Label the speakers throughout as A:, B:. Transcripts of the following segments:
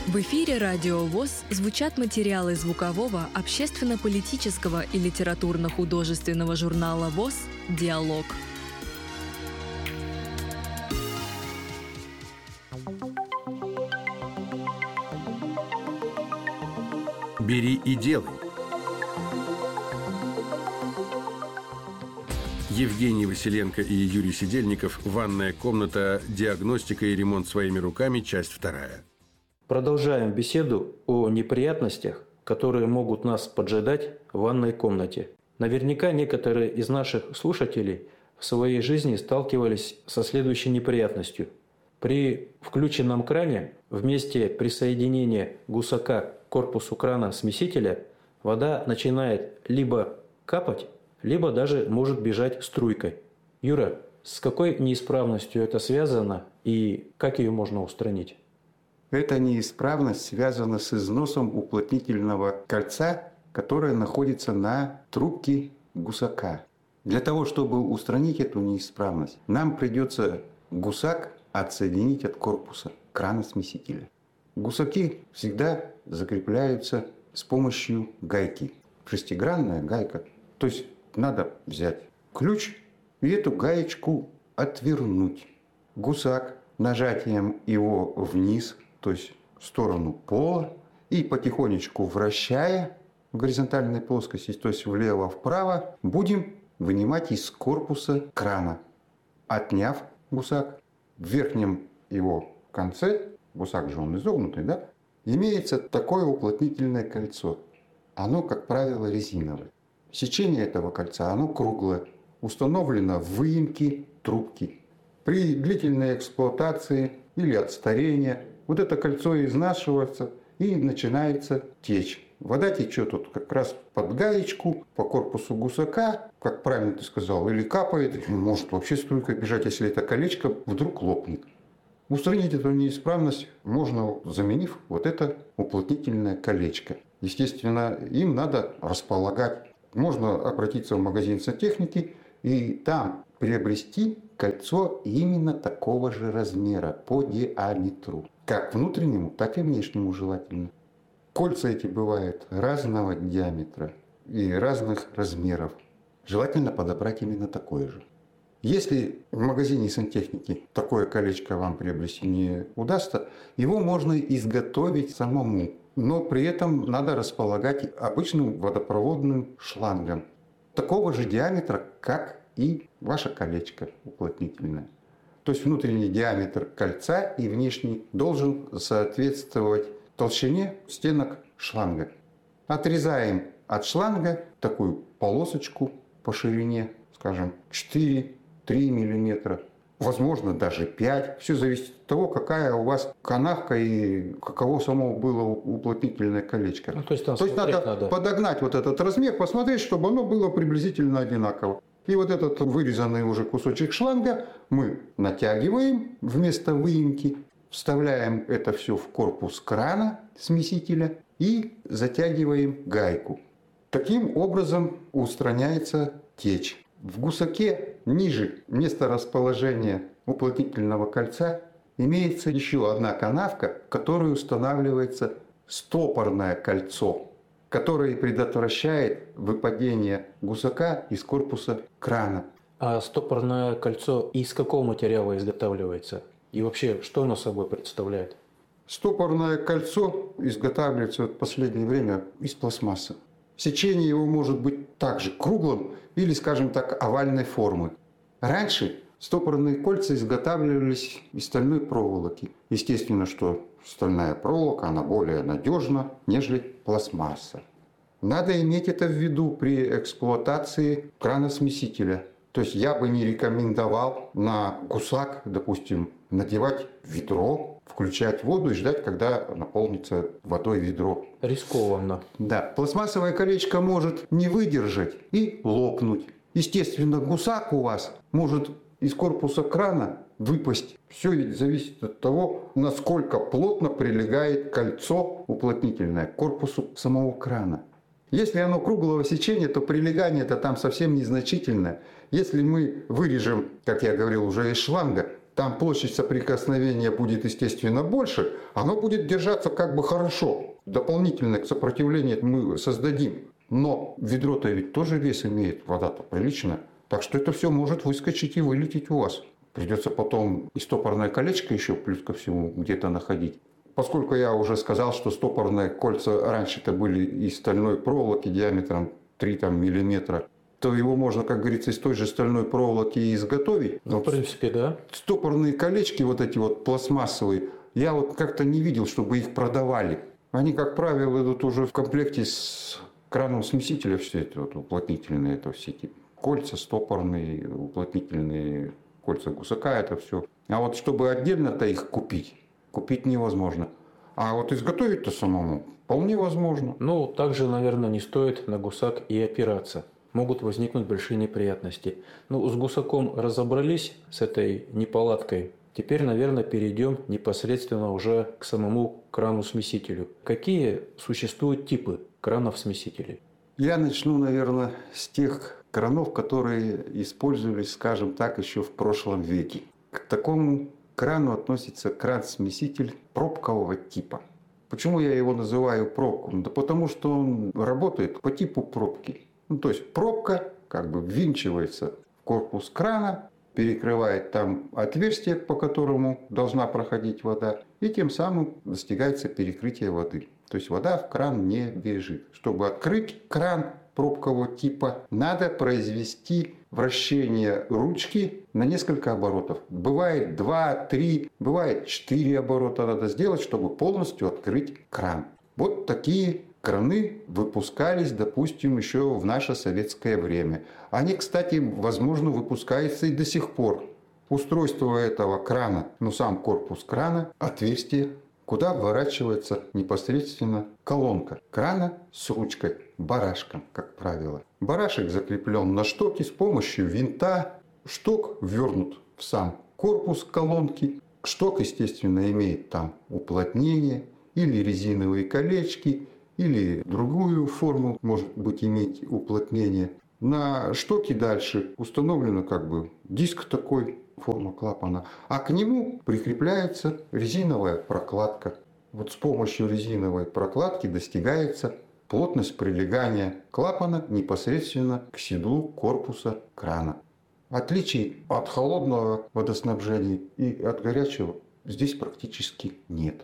A: В эфире Радио ВОС звучат материалы звукового, общественно-политического и литературно-художественного журнала ВОС «Диалог».
B: «Бери и делай». Евгений Василенко и Юрий Сидельников. Ванная комната. Диагностика и ремонт своими руками. Часть 2.
C: Продолжаем беседу о неприятностях, которые могут нас поджидать в ванной комнате. Наверняка некоторые из наших слушателей в своей жизни сталкивались со следующей неприятностью. При включенном кране в месте присоединения гусака к корпусу крана смесителя вода начинает либо капать, либо даже может бежать струйкой. Юра, с какой неисправностью это связано и как ее можно устранить?
D: Эта неисправность связана с износом уплотнительного кольца, которое находится на трубке гусака. Для того, чтобы устранить эту неисправность, нам придется гусак отсоединить от корпуса крана смесителя. Гусаки всегда закрепляются с помощью гайки. Шестигранная гайка. То есть надо взять ключ и эту гаечку отвернуть. Гусак нажатием его вниз, то есть в сторону пола, и потихонечку вращая в горизонтальной плоскости, то есть влево-вправо, будем вынимать из корпуса крана. Отняв гусак, в верхнем его конце, гусак же он изогнутый, да, имеется такое уплотнительное кольцо. Оно, как правило, резиновое. Сечение этого кольца, оно круглое, установлено в выемке трубки. При длительной эксплуатации или от старения вот это кольцо изнашивается и начинается течь. Вода течет вот как раз под гаечку, по корпусу гусака, как правильно ты сказал, или капает, или может вообще струйкой бежать, если это колечко вдруг лопнет. Устранить эту неисправность можно, заменив вот это уплотнительное колечко. Естественно, им надо располагать. Можно обратиться в магазин сантехники и там приобрести кольцо именно такого же размера по диаметру. Как внутреннему, так и внешнему желательно. Кольца эти бывают разного диаметра и разных размеров. Желательно подобрать именно такое же. Если в магазине сантехники такое колечко вам приобрести не удастся, его можно изготовить самому. Но при этом надо располагать обычным водопроводным шлангом. Такого же диаметра, как и ваше колечко уплотнительное. То есть внутренний диаметр кольца и внешний должен соответствовать толщине стенок шланга. Отрезаем от шланга такую полосочку по ширине, скажем, 4-3 мм, возможно даже 5. Все зависит от того, какая у вас канавка и каково само было уплотнительное колечко.
C: То есть надо
D: подогнать вот этот размер, посмотреть, чтобы оно было приблизительно одинаково. И вот этот вырезанный уже кусочек шланга мы натягиваем вместо выемки, вставляем это все в корпус крана смесителя и затягиваем гайку. Таким образом устраняется течь. В гусаке ниже места расположения уплотнительного кольца имеется еще одна канавка, в которой устанавливается стопорное кольцо, которое предотвращает выпадение гусака из корпуса крана.
C: А стопорное кольцо из какого материала изготавливается? И вообще, что оно собой представляет?
D: Стопорное кольцо изготавливается в последнее время из пластмассы. Сечение его может быть также круглым или, скажем так, овальной формы. Раньше стопорные кольца изготавливались из стальной проволоки. Естественно, что стальная проволока, она более надежна, нежели пластмасса. Надо иметь это в виду при эксплуатации крана-смесителя. То есть я бы не рекомендовал на гусак, допустим, надевать ведро, включать воду и ждать, когда наполнится водой ведро.
C: Рискованно.
D: Да, пластмассовое колечко может не выдержать и лопнуть. Естественно, гусак у вас может из корпуса крана выпасть. Все ведь зависит от того, насколько плотно прилегает кольцо уплотнительное к корпусу самого крана. Если оно круглого сечения, то прилегание-то там совсем незначительное. Если мы вырежем, как я говорил, уже из шланга, там площадь соприкосновения будет, естественно, больше, оно будет держаться как бы хорошо. Дополнительное сопротивление мы создадим. Но ведро-то ведь тоже вес имеет, вода-то приличная. Так что это все может выскочить и вылететь у вас. Придется потом и стопорное колечко еще плюс ко всему где-то находить. Поскольку я уже сказал, что стопорные кольца раньше-то были из стальной проволоки диаметром 3 миллиметра, то его можно, как говорится, из той же стальной проволоки и изготовить.
C: Ну, в принципе, да.
D: Стопорные колечки, вот эти вот пластмассовые, я вот как-то не видел, чтобы их продавали. Они, как правило, идут уже в комплекте с краном смесителя, все это вот уплотнительные, это все эти кольца стопорные, уплотнительные кольца гусака, это все. А вот чтобы отдельно-то их купить невозможно. А вот изготовить-то самому вполне возможно.
C: Ну, также, наверное, не стоит на гусак и опираться. Могут возникнуть большие неприятности. Ну, с гусаком разобрались, с этой неполадкой. Теперь, наверное, перейдем непосредственно уже к самому крану-смесителю. Какие существуют типы кранов-смесителей?
D: Я начну, наверное, с тех кранов, которые использовались, скажем так, еще в прошлом веке. К такому крану относится кран-смеситель пробкового типа. Почему я его называю пробком? Да потому что он работает по типу пробки. Ну, то есть пробка как бы ввинчивается в корпус крана, перекрывает там отверстие, по которому должна проходить вода, и тем самым достигается перекрытие воды. То есть вода в кран не бежит. Чтобы открыть кран пробкового типа, надо произвести вращение ручки на несколько оборотов. Бывает 2, 3, бывает 4 оборота надо сделать, чтобы полностью открыть кран. Вот такие краны выпускались, допустим, еще в наше советское время. Они, кстати, возможно, выпускаются и до сих пор. Устройство этого крана, сам корпус крана, отверстие, куда вворачивается непосредственно колонка крана с ручкой, барашком, как правило. Барашек закреплен на штоке с помощью винта. Шток ввернут в сам корпус колонки. Шток, естественно, имеет там уплотнение или резиновые колечки, или другую форму, может быть, иметь уплотнение. На штоке дальше установлено как бы диск такой, форма клапана, а к нему прикрепляется резиновая прокладка. Вот с помощью резиновой прокладки достигается плотность прилегания клапана непосредственно к седлу корпуса крана. Отличий от холодного водоснабжения и от горячего здесь практически нет.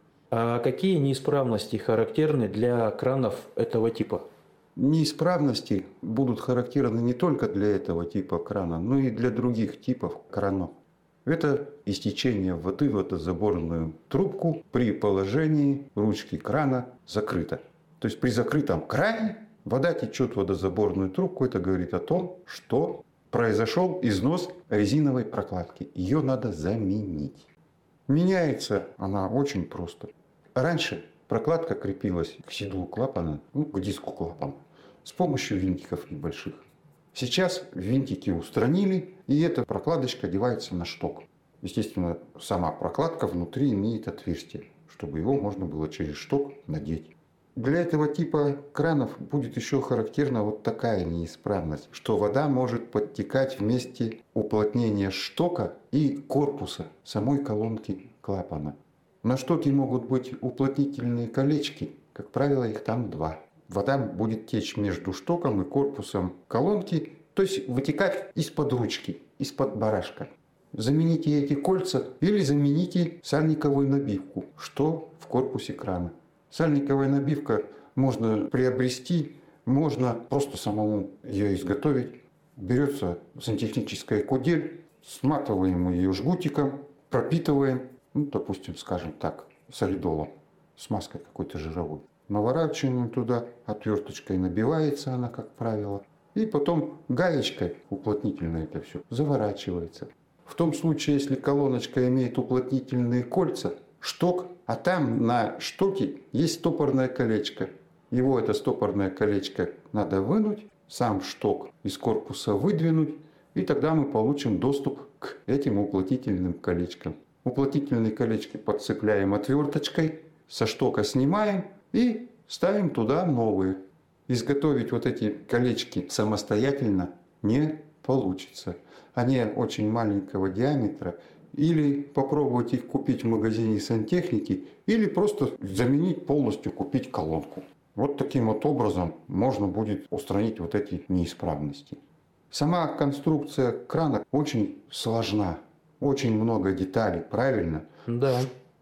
C: А какие неисправности характерны для кранов этого типа?
D: Неисправности будут характерны не только для этого типа крана, но и для других типов кранов. Это истечение воды в водозаборную трубку при положении ручки крана закрыто. То есть при закрытом кране вода течет в водозаборную трубку. Это говорит о том, что произошел износ резиновой прокладки. Ее надо заменить. Меняется она очень просто. Раньше прокладка крепилась к седлу клапана, к диску клапана, с помощью винтиков небольших. Сейчас винтики устранили, и эта прокладочка одевается на шток. Естественно, сама прокладка внутри имеет отверстие, чтобы его можно было через шток надеть. Для этого типа кранов будет еще характерна вот такая неисправность, что вода может подтекать в месте уплотнения штока и корпуса самой колонки клапана. На штоке могут быть уплотнительные колечки, как правило, их там 2. Вода будет течь между штоком и корпусом колонки, то есть вытекать из-под ручки, из-под барашка. Замените эти кольца или замените сальниковую набивку, что в корпусе крана. Сальниковая набивка можно приобрести, можно просто самому ее изготовить. Берется сантехническая кудель, сматываем ее жгутиком, пропитываем, допустим, скажем так, солидолом, смазкой какой-то жировой. Наворачиваем туда, отверточкой набивается она, как правило, и потом гаечкой уплотнительно это все заворачивается. В том случае, если колоночка имеет уплотнительные кольца, шток, а там на штоке есть стопорное колечко. Его это стопорное колечко надо вынуть, сам шток из корпуса выдвинуть, и тогда мы получим доступ к этим уплотнительным колечкам. Уплотнительные колечки подцепляем отверточкой, со штока снимаем и ставим туда новые. Изготовить вот эти колечки самостоятельно не получится. Они очень маленького диаметра, или попробовать их купить в магазине сантехники, или просто заменить полностью, купить колонку. Вот таким вот образом можно будет устранить вот эти неисправности. Сама конструкция крана очень сложна, очень много деталей, правильно?
C: Да.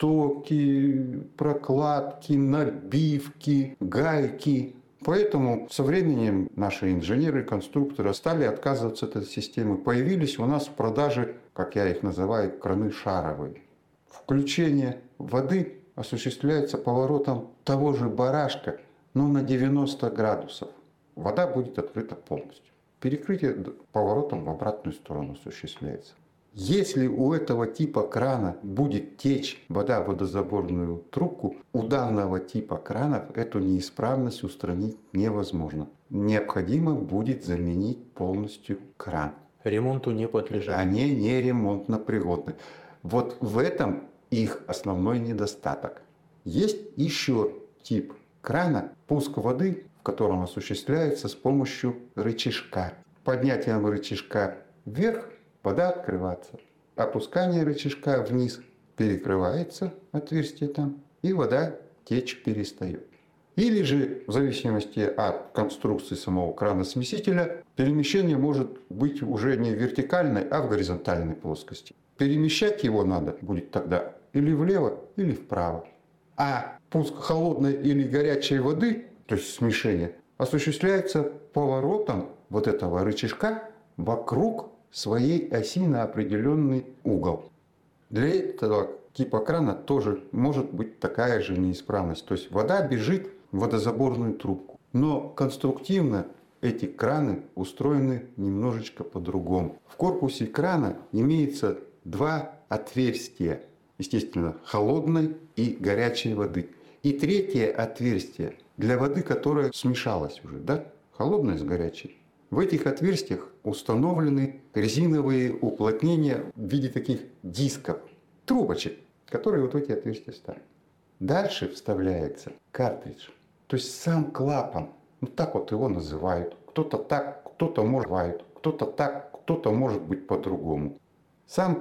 D: Токи, прокладки, набивки, гайки. Поэтому со временем наши инженеры и конструкторы стали отказываться от этой системы. Появились у нас в продаже, как я их называю, краны шаровые. Включение воды осуществляется поворотом того же барашка, но на 90 градусов. Вода будет открыта полностью. Перекрытие поворотом в обратную сторону осуществляется. Если у этого типа крана будет течь вода в водозаборную трубку, у данного типа кранов эту неисправность устранить невозможно. Необходимо будет заменить полностью кран.
C: Ремонту не подлежат.
D: Они не ремонтно пригодны. Вот в этом их основной недостаток. Есть еще тип крана, пуск воды, в котором осуществляется с помощью рычажка. Поднятием рычажка вверх вода открывается. Опускание рычажка вниз перекрывается отверстие там, и вода течь перестает. Или же, в зависимости от конструкции самого крана-смесителя, перемещение может быть уже не в вертикальной, а в горизонтальной плоскости. Перемещать его надо будет тогда или влево, или вправо. А пуск холодной или горячей воды, то есть смешение, осуществляется поворотом вот этого рычажка вокруг своей оси на определенный угол. Для этого типа крана тоже может быть такая же неисправность. То есть вода бежит в водозаборную трубку. Но конструктивно эти краны устроены немножечко по-другому. В корпусе крана имеется два отверстия. Естественно, холодной и горячей воды. И третье отверстие для воды, которая смешалась уже, да? Холодная с горячей. В этих отверстиях установлены резиновые уплотнения в виде таких дисков, трубочек, которые вот в эти отверстия ставят. Дальше вставляется картридж, то есть сам клапан. Ну так вот его называют. Кто-то так, кто-то может, кто-то так, кто-то может быть по-другому. Сам